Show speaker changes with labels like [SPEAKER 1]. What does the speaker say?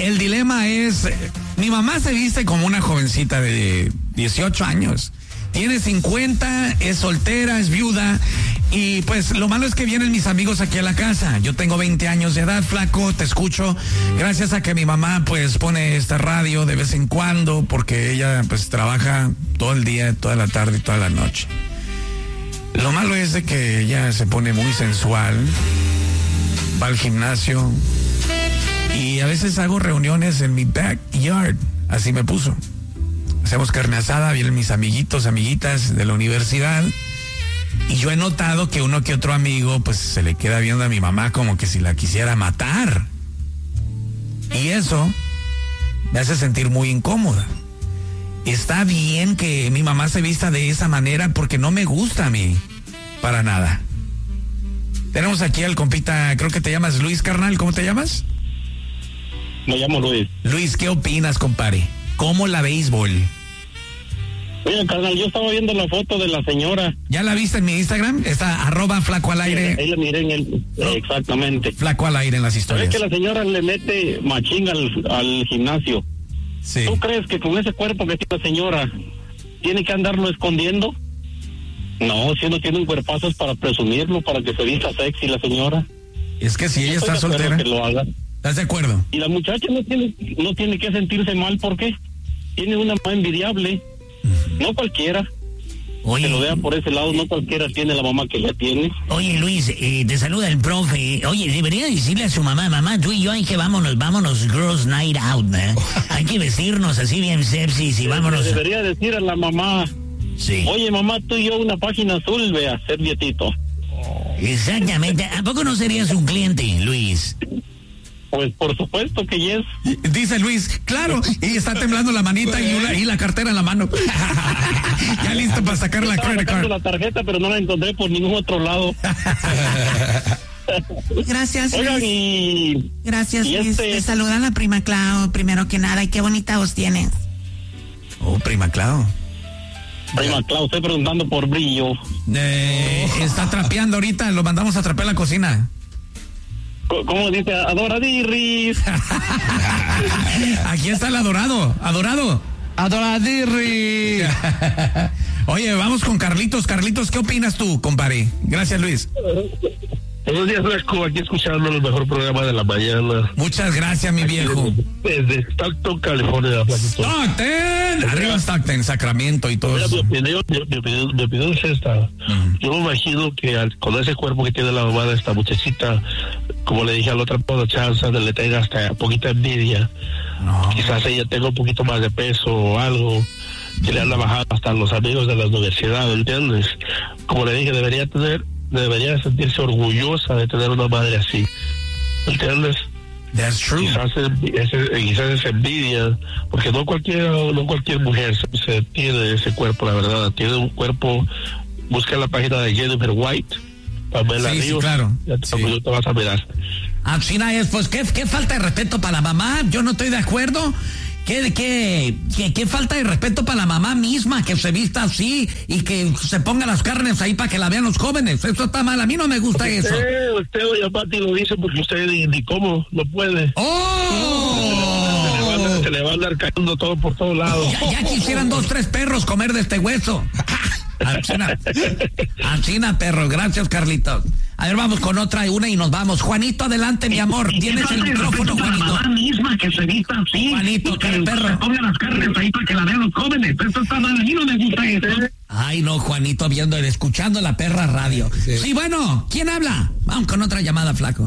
[SPEAKER 1] el dilema es, mi mamá se viste como una jovencita de 18 años. Tiene 50, es soltera, es viuda. Y pues lo malo es que vienen mis amigos aquí a la casa. Yo tengo 20 años de edad, flaco, te escucho. Gracias a que mi mamá pues pone esta radio de vez en cuando, porque ella pues trabaja todo el día, toda la tarde y toda la noche. Lo malo es de que ella se pone muy sensual, va al gimnasio y a veces hago reuniones en mi backyard. Así me puso. Hacemos carne asada, vienen mis amiguitos, amiguitas de la universidad. Y yo he notado que uno que otro amigo, pues se le queda viendo a mi mamá como que si la quisiera matar. Y eso me hace sentir muy incómoda. Está bien que mi mamá se vista de esa manera porque no me gusta a mí, para nada. Tenemos aquí al compita, creo que te llamas Luis, carnal, ¿cómo te llamas?
[SPEAKER 2] Me llamo Luis.
[SPEAKER 1] Luis, ¿qué opinas, compadre? ¿Cómo la béisbol?
[SPEAKER 2] Oye, carnal, yo estaba viendo la foto de la señora.
[SPEAKER 1] ¿Ya la viste en mi Instagram? Está @flacoalaire.
[SPEAKER 2] Ahí la miré en el... Exactamente.
[SPEAKER 1] Flaco al aire en las historias.
[SPEAKER 2] Es que la señora le mete machín al gimnasio.
[SPEAKER 1] Sí.
[SPEAKER 2] ¿Tú crees que con ese cuerpo que tiene la señora tiene que andarlo escondiendo? No, si uno tiene un cuerpazo es para presumirlo, para que se vista sexy la señora.
[SPEAKER 1] Es que si ella está soltera,
[SPEAKER 2] que lo haga.
[SPEAKER 1] ¿Estás de acuerdo?
[SPEAKER 2] Y la muchacha no tiene que sentirse mal, porque tiene una mamá envidiable. No cualquiera.
[SPEAKER 3] Oye,
[SPEAKER 2] que lo vea por ese lado, no cualquiera tiene la mamá que ella tiene.
[SPEAKER 3] Oye, Luis, te saluda el profe. Oye, debería decirle a su mamá, tú y yo hay que vámonos, Girls Night Out, ¿eh? Hay que vestirnos así bien sepsis y vámonos.
[SPEAKER 2] Debería decir a la mamá,
[SPEAKER 3] sí.
[SPEAKER 2] Oye, mamá, tú y yo una página azul, vea, ser dietito.
[SPEAKER 3] Exactamente. ¿A poco no serías un cliente, Luis?
[SPEAKER 2] Pues por supuesto que yes.
[SPEAKER 1] Dice Luis, claro, y está temblando la manita y la cartera en la mano. Ya listo para sacar la credit card.
[SPEAKER 2] La tarjeta, pero no la encontré por ningún otro lado.
[SPEAKER 4] Gracias,
[SPEAKER 2] Oigan,
[SPEAKER 4] Luis. Gracias, Luis. Te saluda la prima Clau, primero que nada, y qué bonita voz tienes.
[SPEAKER 1] Oh, prima Clau.
[SPEAKER 2] Prima Clau, estoy preguntando por Brillo.
[SPEAKER 1] Está trapeando ahorita, lo mandamos a trapear la cocina.
[SPEAKER 2] ¿Cómo dice? Adoradirris.
[SPEAKER 1] Aquí está el adorado. Adoradirris. Oye, vamos con Carlitos. Carlitos, ¿qué opinas tú, compadre? Gracias, Luis.
[SPEAKER 5] Buenos días, Flaco, aquí escuchando el mejor programa de la mañana.
[SPEAKER 1] Muchas gracias, mi viejo.
[SPEAKER 5] Desde Stockton, California.
[SPEAKER 1] ¡Stockton! Arriba Stockton, Sacramento y todo eso.
[SPEAKER 5] Mi opinión es esta. Yo me imagino que con ese cuerpo que tiene la mamá de esta muchachita, como le dije a la otra muchacha, le tenga hasta poquita envidia. No. Quizás ella tenga un poquito más de peso o algo, que le anda bajando hasta los amigos de la universidad, ¿entiendes? Como le dije, debería sentirse orgullosa de tener una madre así, ¿entiendes?
[SPEAKER 1] That's true.
[SPEAKER 5] Quizás es envidia, porque no cualquier mujer se tiene ese cuerpo, la verdad. Tiene un cuerpo. Busca la página de Jennifer White, Pamela Ríos.
[SPEAKER 1] Sí, claro.
[SPEAKER 5] Ya te vas a mirar.
[SPEAKER 3] China es, pues, ¿qué falta de respeto para la mamá? Yo no estoy de acuerdo. ¿Qué falta de respeto para la mamá misma, que se vista así y que se ponga las carnes ahí para que la vean los jóvenes? Eso está mal, a mí no me gusta eso.
[SPEAKER 5] Usted, doña Pati, lo dice porque usted ni cómo, no puede.
[SPEAKER 1] ¡Oh!
[SPEAKER 5] Se le va a andar cayendo todo por todos lados.
[SPEAKER 3] Ya quisieran 2, 3 perros comer de este hueso. Ancina, perro. Gracias, Carlitos. A ver, vamos con otra y nos vamos. Juanito, adelante, mi amor. Tienes el micrófono, Juanito.
[SPEAKER 2] La mamá misma que se vista así.
[SPEAKER 3] Juanito,
[SPEAKER 2] que
[SPEAKER 3] perro.
[SPEAKER 2] se ponga las carnes ahí para que la vean los jóvenes. Eso está mal, a mí no me gusta eso.
[SPEAKER 3] Ay, no, Juanito, escuchando la perra radio. Sí, bueno, ¿quién habla? Vamos con otra llamada, flaco.